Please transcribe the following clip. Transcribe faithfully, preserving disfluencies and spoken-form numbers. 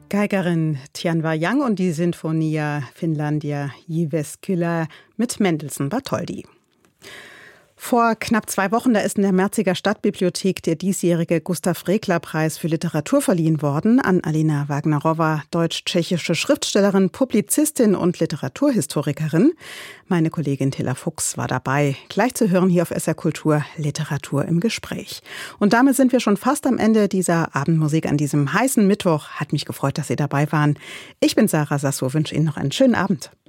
Geigerin Tianwa Yang und die Sinfonia Finlandia Jyväskylä mit Mendelssohn Bartholdy. Vor knapp zwei Wochen, da ist in der Merziger Stadtbibliothek der diesjährige Gustav-Regler-Preis für Literatur verliehen worden an Alina Wagnerowa, deutsch-tschechische Schriftstellerin, Publizistin und Literaturhistorikerin. Meine Kollegin Tilla Fuchs war dabei. Gleich zu hören hier auf S R Kultur, Literatur im Gespräch. Und damit sind wir schon fast am Ende dieser Abendmusik an diesem heißen Mittwoch. Hat mich gefreut, dass Sie dabei waren. Ich bin Sarah Sasso, wünsche Ihnen noch einen schönen Abend.